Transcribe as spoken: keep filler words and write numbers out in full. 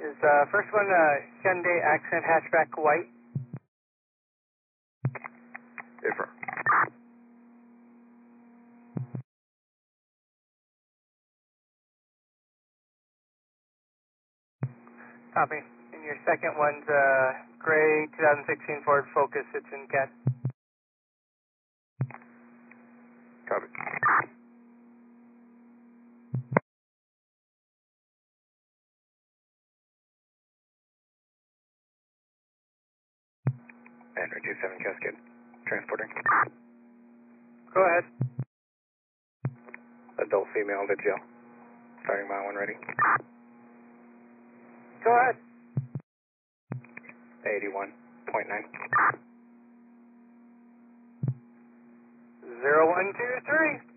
Is uh, first one uh, Hyundai Accent hatchback white? Affirm. Copy. And your second one's uh, gray twenty sixteen Ford Focus. It's in cat. Copy. Android two seven Cascade. Transporting. Go ahead. Adult female to jail. Starting mile one ready. Go ahead. eighty-one point nine. Zero one two three.